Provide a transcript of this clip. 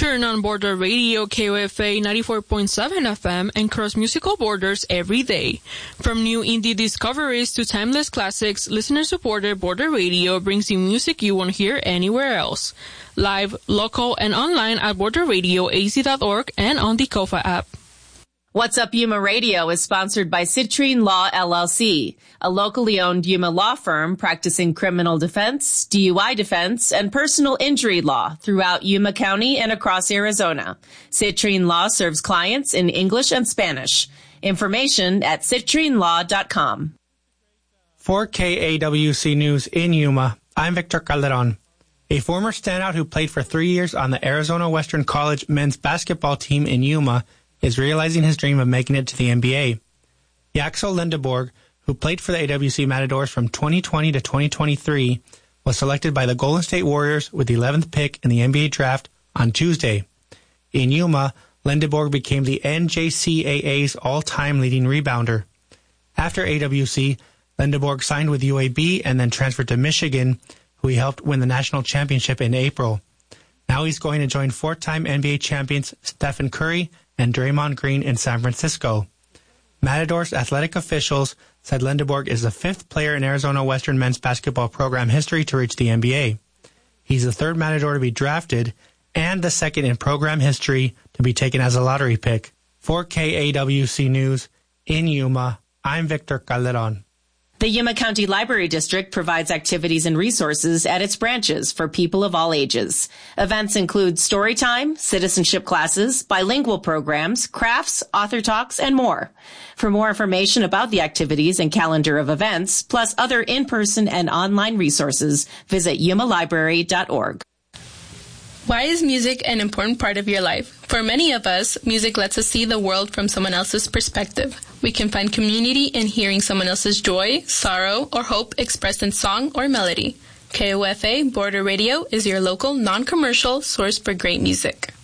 Turn on Border Radio KOFA 94.7 FM and cross musical borders every day. From new indie discoveries to timeless classics, listener-supported Border Radio brings you music you won't hear anywhere else. Live, local, and online at borderradioaz.org and on the KOFA app. What's Up Yuma Radio is sponsored by Citrine Law LLC, a locally owned Yuma law firm practicing criminal defense, DUI defense, and personal injury law throughout Yuma County and across Arizona. Citrine Law serves clients in English and Spanish. Information at citrinelaw.com. For KAWC News in Yuma, I'm Victor Calderon. A former standout who played for 3 years on the Arizona Western College men's basketball team in Yuma is realizing his dream of making it to the NBA. Yaxel Lindeborg, who played for the AWC Matadors from 2020 to 2023, was selected by the Golden State Warriors with the 11th pick in the NBA draft on Tuesday. In Yuma, Lindeborg became the NJCAA's all-time leading rebounder. After AWC, Lindeborg signed with UAB and then transferred to Michigan, who he helped win the national championship in April. Now he's going to join four-time NBA champions Stephen Curry and Draymond Green in San Francisco. Matadors athletic officials said Lindeborg is the fifth player in Arizona Western men's basketball program history to reach the NBA. He's the third Matador to be drafted and the second in program history to be taken as a lottery pick. For KAWC News in Yuma, I'm Victor Calderon. The Yuma County Library District provides activities and resources at its branches for people of all ages. Events include story time, citizenship classes, bilingual programs, crafts, author talks, and more. For more information about the activities and calendar of events, plus other in-person and online resources, visit yumalibrary.org. Why is music an important part of your life? For many of us, music lets us see the world from someone else's perspective. We can find community in hearing someone else's joy, sorrow, or hope expressed in song or melody. KOFA Border Radio is your local, non-commercial source for great music.